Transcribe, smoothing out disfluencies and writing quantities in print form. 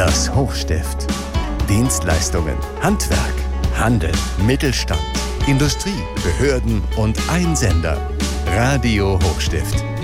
Das Hochstift. Dienstleistungen, Handwerk, Handel, Mittelstand, Industrie, Behörden und ein Sender. Radio Hochstift.